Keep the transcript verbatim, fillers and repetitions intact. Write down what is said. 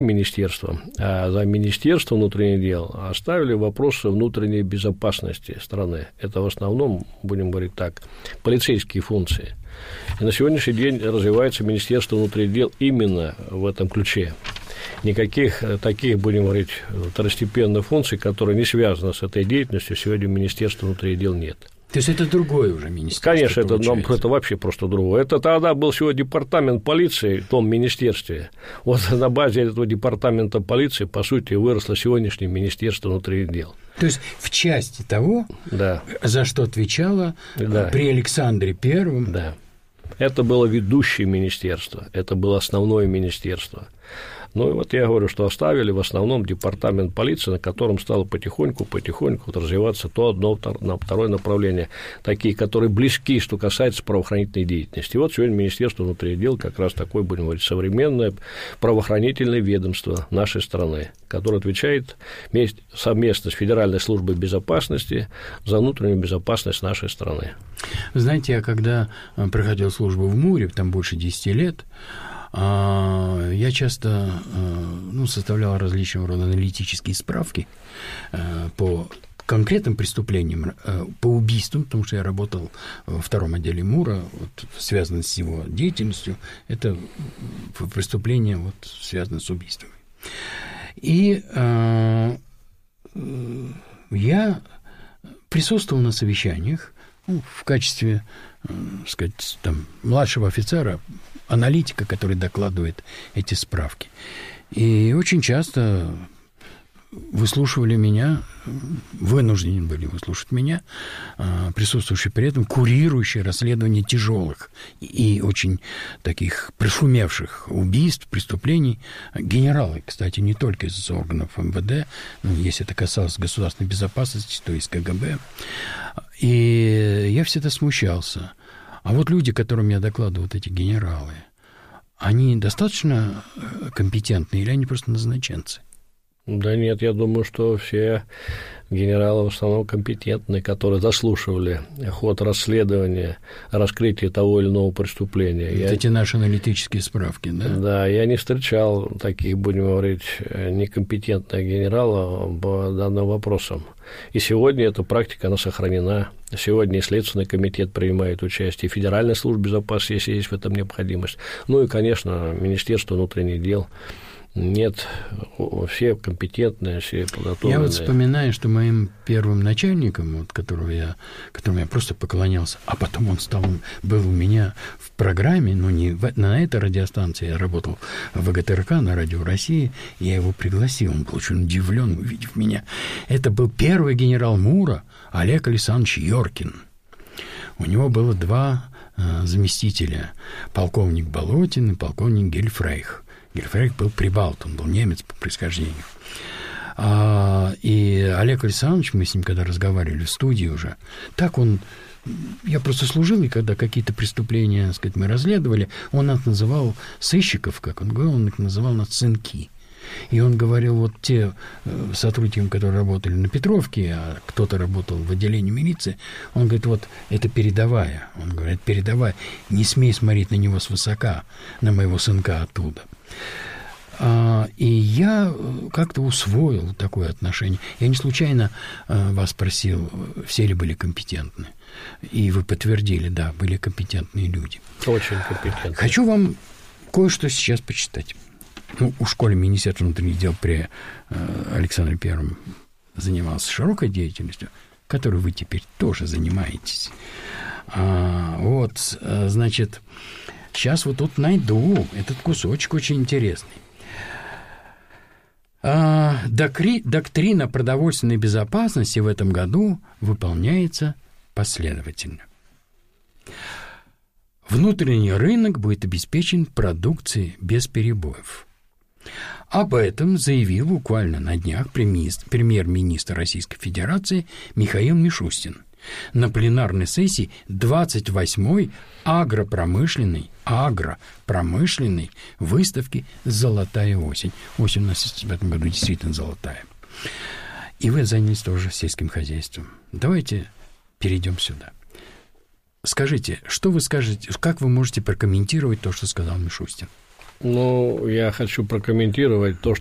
министерством, а за Министерство внутренних дел оставили вопросы внутренней безопасности страны. Это в основном, будем говорить так, полицейские функции. И на сегодняшний день развивается Министерство внутренних дел именно в этом ключе. Никаких таких, будем говорить, второстепенных функций, которые не связаны с этой деятельностью, сегодня в Министерстве внутренних дел нет. То есть это другое уже министерство? Конечно, это, это вообще просто другое. Это тогда был всего департамент полиции в том министерстве. Вот на базе этого департамента полиции, по сути, выросло сегодняшнее Министерство внутренних дел. То есть в части того, да. за что отвечало да. при Александре Первом. Да. Это было ведущее министерство, это было основное министерство. Ну и вот я говорю, что оставили в основном департамент полиции, на котором стало потихоньку-потихоньку развиваться то одно, второе направление, такие, которые близки, что касается правоохранительной деятельности. И вот сегодня Министерство внутренних дел как раз такое, будем говорить, современное правоохранительное ведомство нашей страны, которое отвечает совместно с Федеральной службой безопасности за внутреннюю безопасность нашей страны. Вы знаете, я когда проходил службу в МУРе, там больше десяти лет, я часто ну, составлял различного рода аналитические справки по конкретным преступлениям, по убийствам, потому что я работал во втором отделе МУРа, вот, связано с его деятельностью, это преступления, вот, связанные с убийствами. И э, я присутствовал на совещаниях ну, в качестве, э, сказать, там, младшего офицера, аналитика, который докладывает эти справки. И очень часто выслушивали меня, вынуждены были выслушать меня, присутствующие при этом, курирующие расследование тяжелых и очень таких прошумевших убийств, преступлений. Генералы, кстати, не только из органов эм вэ дэ, но если это касалось государственной безопасности, то из ка гэ бэ. И я всегда смущался. А вот люди, которым я докладываю, вот эти генералы, они достаточно компетентны или они просто назначенцы? Да нет, я думаю, что все генералы в основном компетентные, которые заслушивали ход расследования, раскрытия того или иного преступления. Вот я... эти наши аналитические справки, да? Да, я не встречал таких, будем говорить, некомпетентных генералов по данным вопросам. И сегодня эта практика, она сохранена. Сегодня и Следственный комитет принимает участие, и Федеральная служба безопасности, если есть в этом необходимость. Ну и, конечно, Министерство внутренних дел. Нет, все компетентные, все подготовленные. Я вот вспоминаю, что моим первым начальником, вот, которого я, которому я просто поклонялся, а потом он стал, был у меня в программе, но не в, на этой радиостанции, я работал в вэ гэ тэ эр ка на Радио России, я его пригласил, он был очень удивлен, увидев меня. Это был первый генерал МУРа Олег Александрович Йоркин. У него было два э, заместителя, полковник Болотин и полковник Гельфрейх. Гельфрейх был прибалт, он был немец по происхождению. А, и Олег Александрович, мы с ним когда разговаривали в студии уже, так он, я просто служил, и когда какие-то преступления, так сказать, мы разследовали, он нас называл сыщиков, как он говорил, он их называл нас сынки. И он говорил, вот те сотрудники, которые работали на Петровке, а кто-то работал в отделении милиции, он говорит, вот это передовая. Он говорит, передовая, не смей смотреть на него свысока, на моего сынка оттуда. И я как-то усвоил такое отношение. Я не случайно вас спросил, все ли были компетентны. И вы подтвердили, да, были компетентные люди. Очень компетентные. Хочу вам кое-что сейчас почитать. Ну, у школы Министерства внутренних дел при Александре Первом занимался широкой деятельностью, которой вы теперь тоже занимаетесь. А, вот, значит, сейчас вот тут найду этот кусочек очень интересный. А, докри, доктрина продовольственной безопасности в этом году выполняется последовательно. Внутренний рынок будет обеспечен продукцией без перебоев. Об этом заявил буквально на днях премьер-министр Российской Федерации Михаил Мишустин на пленарной сессии двадцать восьмой агропромышленной, агропромышленной выставки «Золотая осень». Осень у нас в этом году действительно золотая. И вы занялись тоже сельским хозяйством. Давайте перейдем сюда. Скажите, что вы скажете, как вы можете прокомментировать то, что сказал Мишустин? Ну, я хочу прокомментировать то,